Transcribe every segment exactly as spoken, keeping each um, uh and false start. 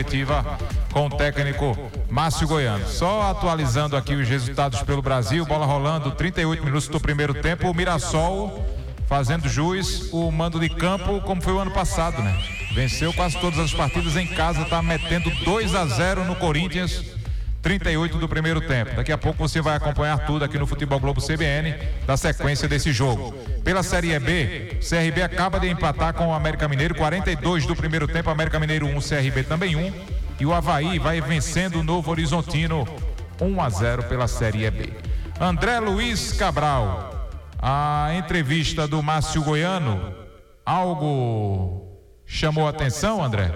coletiva com o técnico Márcio Goiano. Só atualizando aqui os resultados pelo Brasil, bola rolando, trinta e oito minutos do primeiro tempo, o Mirassol fazendo jus o mando de campo como foi o ano passado, né? Venceu quase todas as partidas em casa, tá metendo dois a zero no Corinthians, trinta e oito do primeiro tempo. Daqui a pouco você vai acompanhar tudo aqui no Futebol Globo C B N, da sequência desse jogo. Pela Série B, C R B acaba de empatar com o América Mineiro, quarenta e dois do primeiro tempo, América Mineiro um, C R B também um, e o Avaí vai vencendo o Novo Horizontino um a zero pela Série B. André Luiz Cabral, a entrevista do Márcio Goiano, algo chamou a atenção, André?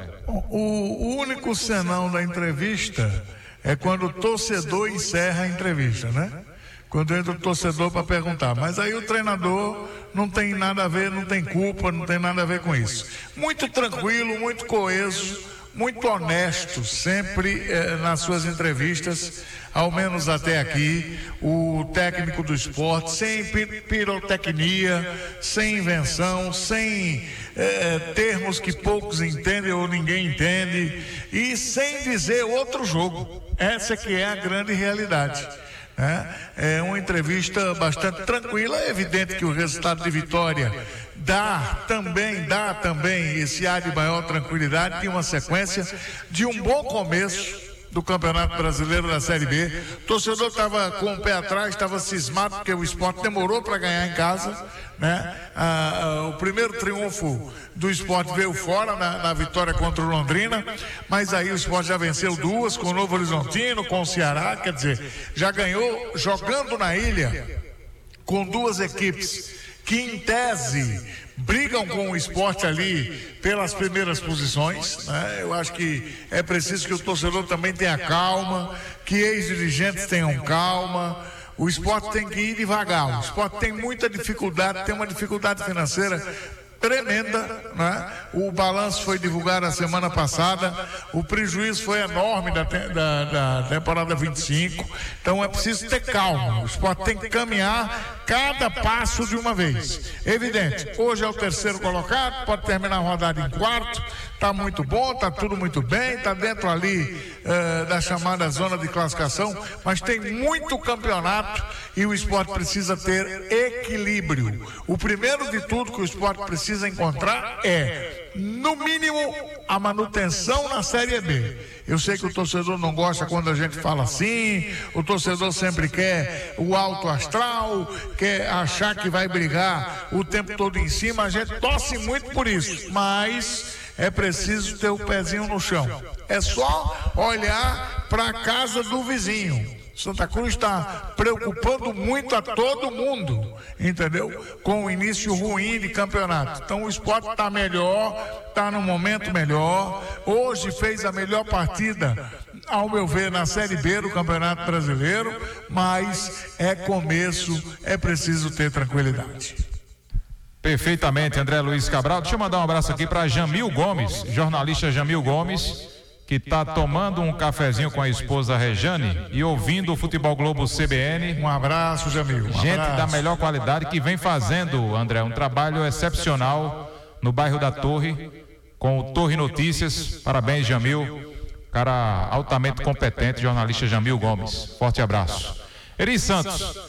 O, o único senão da entrevista é quando o torcedor encerra a entrevista, né? Quando entra o torcedor para perguntar, mas aí o treinador não tem nada a ver, não tem culpa, não tem nada a ver com isso. Muito tranquilo, muito coeso, muito honesto, sempre eh, nas suas entrevistas, ao menos até aqui, o técnico do esporte, sem pirotecnia, sem invenção, sem eh, termos que poucos entendem ou ninguém entende, e sem dizer outro jogo. Essa que é a grande realidade. É, é uma entrevista bastante tranquila. É evidente que o resultado de Vitória dá também, dá também esse ar de maior tranquilidade, de uma sequência de um bom começo do Campeonato Brasileiro da Série B. O torcedor estava com o pé atrás, estava cismado porque o Sport demorou para ganhar em casa, né? Ah, ah, o primeiro triunfo do Sport veio fora na, na vitória contra o Londrina, mas aí o Sport já venceu duas com o Novo Horizontino, com o Ceará, quer dizer, já ganhou jogando na ilha com duas equipes que em tese brigam com o Sport ali pelas primeiras posições, né? Eu acho que é preciso que o torcedor também tenha calma, que ex-dirigentes tenham calma. O Sport tem que ir devagar. O Sport tem muita dificuldade, tem uma dificuldade financeira tremenda, né? O balanço foi divulgado a semana passada, o prejuízo foi enorme da, da, da temporada vinte e cinco, então é preciso ter calma. O Sport tem que caminhar cada passo de uma vez. Evidente, hoje é o terceiro colocado, pode terminar a rodada em quarto, tá muito bom, tá tudo muito bem, tá dentro ali uh, da chamada zona de classificação, mas tem muito campeonato e o Sport precisa ter equilíbrio. O primeiro de tudo que o Sport precisa encontrar é, no mínimo, a manutenção na Série B. Eu sei que o torcedor não gosta quando a gente fala assim, o torcedor sempre quer o alto astral, quer achar que vai brigar o tempo todo em cima, a gente torce muito por isso, mas é preciso ter o pezinho no chão. É só olhar para a casa do vizinho. Santa Cruz está preocupando muito a todo mundo, entendeu? Com o início ruim de campeonato. Então o Sport está melhor, está num momento melhor. Hoje fez a melhor partida, ao meu ver, na Série B do Campeonato Brasileiro, mas é começo, é preciso ter tranquilidade. Perfeitamente, André Luiz Cabral. Deixa eu mandar um abraço aqui para Jamil Gomes, jornalista Jamil Gomes, que está tomando um cafezinho com a esposa Rejane e ouvindo o Futebol Globo C B N. Um abraço, Jamil. Um Gente abraço. da melhor qualidade que vem fazendo, André, um trabalho excepcional no bairro da Torre, com o Torre Notícias. Parabéns, Jamil. Cara altamente competente, jornalista Jamil Gomes. Forte abraço. Eri Santos,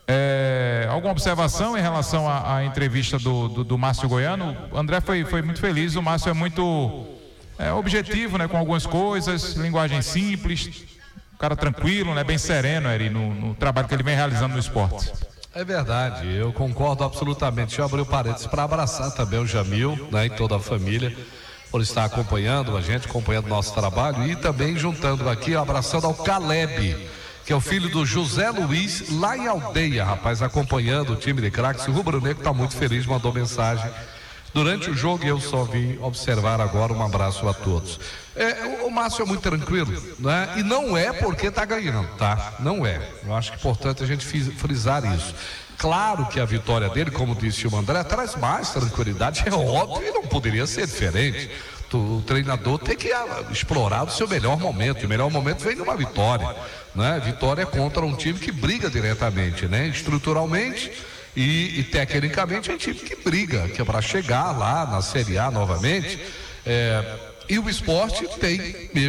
é, alguma observação em relação à, à entrevista do, do, do Márcio Goiano? O André foi, foi muito feliz, o Márcio é muito é, objetivo, né, com algumas coisas, linguagem simples, cara tranquilo, né, bem sereno, Eri, no, no trabalho que ele vem realizando no esporte. É verdade, eu concordo absolutamente. Deixa eu abrir o parênteses para abraçar também o Jamil, né, e toda a família, por estar acompanhando a gente, acompanhando o nosso trabalho, e também juntando aqui, abraçando ao Caleb, que é o filho do José Luiz, lá em Aldeia, rapaz, acompanhando o time de craques. O Rubro Negro está muito feliz, mandou mensagem durante o jogo e eu só vim observar agora. Um abraço a todos. É, o Márcio é muito tranquilo, né? E não é porque está ganhando, tá? Não é. Eu acho que é importante a gente frisar isso. Claro que a vitória dele, como disse o André, traz mais tranquilidade, é óbvio, e não poderia ser diferente. O treinador tem que explorar o seu melhor momento, e o melhor momento vem numa vitória, né? Vitória contra um time que briga diretamente, né? Estruturalmente e, e tecnicamente é um time que briga, que é para chegar lá na Série A novamente, é, e o esporte tem